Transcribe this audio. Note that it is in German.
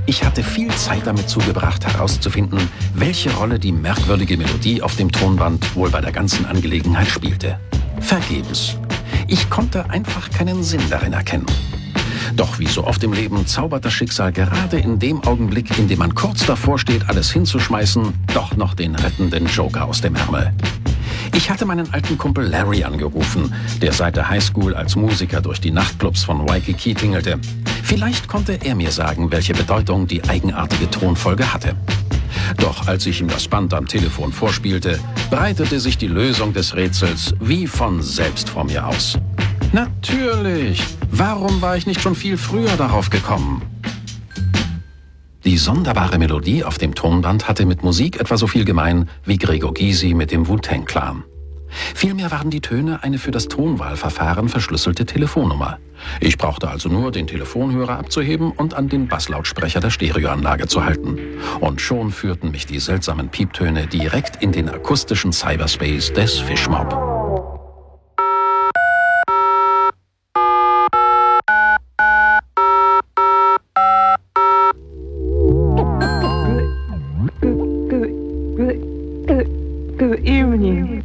Ich hatte viel Zeit damit zugebracht, herauszufinden, welche Rolle die merkwürdige Melodie auf dem Tonband wohl bei der ganzen Angelegenheit spielte. Vergebens. Ich konnte einfach keinen Sinn darin erkennen. Doch wie so oft im Leben zaubert das Schicksal gerade in dem Augenblick, in dem man kurz davor steht, alles hinzuschmeißen, doch noch den rettenden Joker aus dem Ärmel. Ich hatte meinen alten Kumpel Larry angerufen, der seit der Highschool als Musiker durch die Nachtclubs von Waikiki tingelte. Vielleicht konnte er mir sagen, welche Bedeutung die eigenartige Tonfolge hatte. Doch als ich ihm das Band am Telefon vorspielte, breitete sich die Lösung des Rätsels wie von selbst vor mir aus. Natürlich! Warum war ich nicht schon viel früher darauf gekommen? Die sonderbare Melodie auf dem Tonband hatte mit Musik etwa so viel gemein wie Gregor Gysi mit dem Wu-Tang-Clan. Vielmehr waren die Töne eine für das Tonwahlverfahren verschlüsselte Telefonnummer. Ich brauchte also nur den Telefonhörer abzuheben und an den Basslautsprecher der Stereoanlage zu halten. Und schon führten mich die seltsamen Pieptöne direkt in den akustischen Cyberspace des Fishmob. Good evening.